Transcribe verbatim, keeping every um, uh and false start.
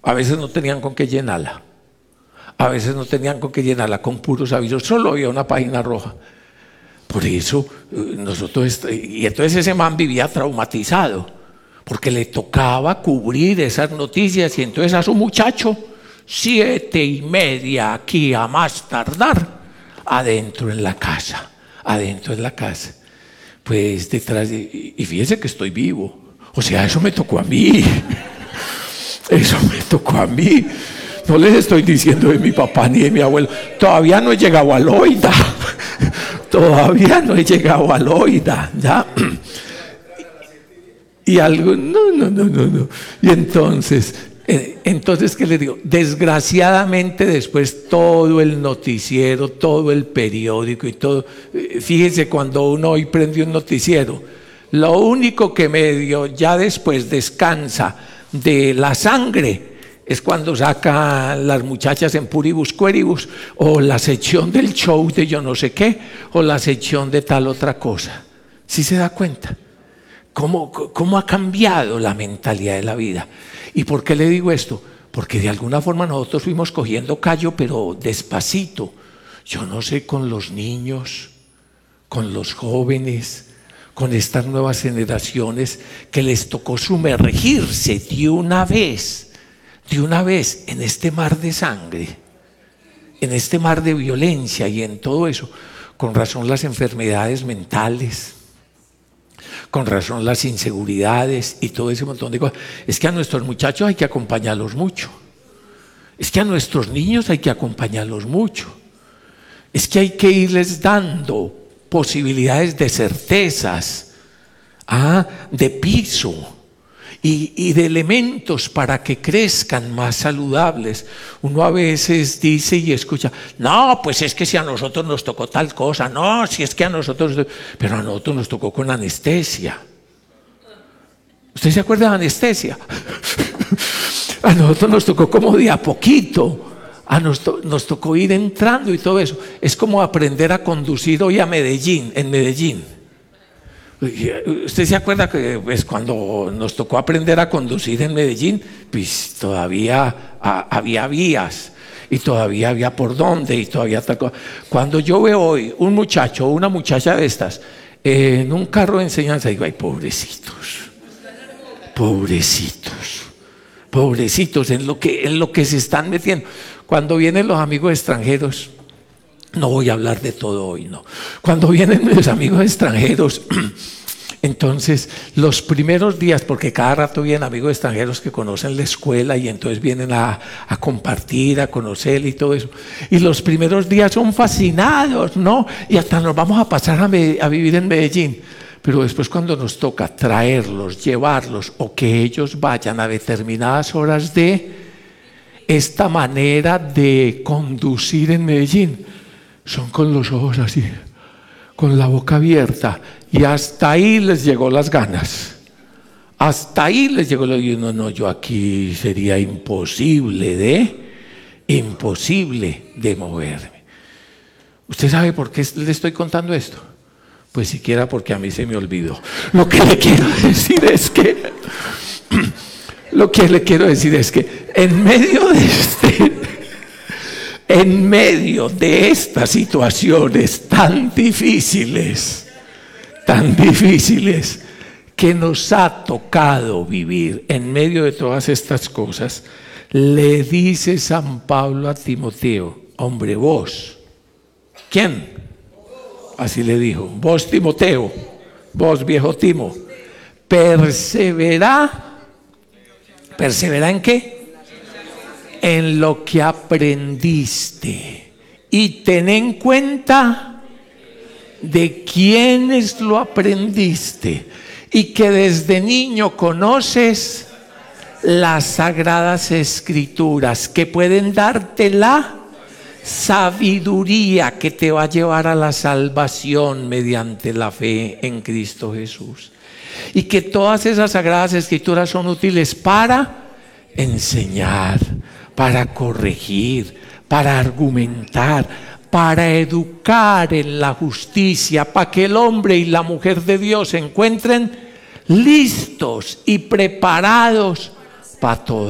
A veces no tenían con qué llenarla. A veces no tenían con qué llenarla con puros avisos. Solo había una página roja. Por eso nosotros, y entonces ese man vivía traumatizado, porque le tocaba cubrir esas noticias, y entonces a su muchacho, siete y media aquí a más tardar, adentro en la casa, adentro en la casa. Pues detrás de, y fíjese que estoy vivo, o sea, eso me tocó a mí, eso me tocó a mí. No les estoy diciendo de mi papá ni de mi abuelo, todavía no he llegado a Loida. Todavía no he llegado a Loida, ¿ya? Y algo, no, no, no, no, no. Y entonces, eh, entonces, ¿qué les digo? Desgraciadamente después todo el noticiero, todo el periódico y todo, eh, fíjense cuando uno hoy prende un noticiero, lo único que medio ya después descansa de la sangre es cuando sacan las muchachas en Puribus Queribus, o la sección del show de yo no sé qué, o la sección de tal otra cosa. ¿Sí se da cuenta? ¿Cómo, cómo ha cambiado la mentalidad de la vida? ¿Y por qué le digo esto? Porque de alguna forma nosotros fuimos cogiendo callo, pero despacito. Yo no sé, con los niños, con los jóvenes, con estas nuevas generaciones que les tocó sumergirse de una vez, de una vez en este mar de sangre, en este mar de violencia y en todo eso. Con razón las enfermedades mentales, con razón las inseguridades y todo ese montón de cosas. Es que a nuestros muchachos hay que acompañarlos mucho. Es que a nuestros niños hay que acompañarlos mucho. Es que hay que irles dando posibilidades de certezas, ah, de piso. Y, y de elementos para que crezcan más saludables. Uno a veces dice y escucha, no, pues es que si a nosotros nos tocó tal cosa, no, si es que a nosotros, pero a nosotros nos tocó con anestesia. ¿Usted se acuerda de anestesia? A nosotros nos tocó como de a poquito, a nos, nos tocó ir entrando y todo eso. Es como aprender a conducir hoy a Medellín, en Medellín. ¿Usted se acuerda que pues, cuando nos tocó aprender a conducir en Medellín, pues todavía a, había vías y todavía había por dónde y todavía tal cosa? Cuando yo veo hoy un muchacho o una muchacha de estas eh, en un carro de enseñanza, digo, ay, pobrecitos, pobrecitos, pobrecitos en lo que, en lo que se están metiendo. Cuando vienen los amigos extranjeros, no voy a hablar de todo hoy, no. Cuando vienen mis amigos extranjeros, entonces los primeros días, porque cada rato vienen amigos extranjeros que conocen la escuela y entonces vienen a, a compartir, a conocer y todo eso. Y los primeros días son fascinados, ¿no? Y hasta nos vamos a pasar a, me, a vivir en Medellín. Pero después cuando nos toca traerlos, llevarlos o que ellos vayan a determinadas horas de esta manera de conducir en Medellín, son con los ojos así, con la boca abierta, y hasta ahí les llegó las ganas, hasta ahí les llegó lo y no, no, yo aquí sería imposible de, imposible de moverme. ¿Usted sabe por qué le estoy contando esto? Pues siquiera porque a mí se me olvidó. Lo que le quiero decir es que, lo que le quiero decir es que en medio de este, en medio de estas situaciones tan difíciles, tan difíciles que nos ha tocado vivir, en medio de todas estas cosas, le dice San Pablo a Timoteo, hombre, vos, ¿quién? Así le dijo, vos Timoteo, vos viejo Timo, persevera, ¿persevera en qué? En lo que aprendiste, y ten en cuenta de quiénes lo aprendiste, y que desde niño conoces las sagradas escrituras que pueden darte la sabiduría que te va a llevar a la salvación mediante la fe en Cristo Jesús, y que todas esas sagradas escrituras son útiles para enseñar, para corregir, para argumentar, para educar en la justicia, para que el hombre y la mujer de Dios se encuentren listos y preparados para todo.